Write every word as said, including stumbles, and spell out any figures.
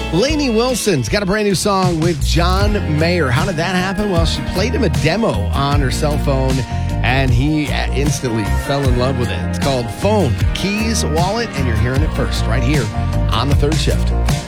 Lainey Wilson's got a brand new song with John Mayer. How did that happen? Well, she played him a demo on her cell phone, and he instantly fell in love with it. It's called Phone, Keys, Wallet, and you're hearing it first right here on The Third Shift.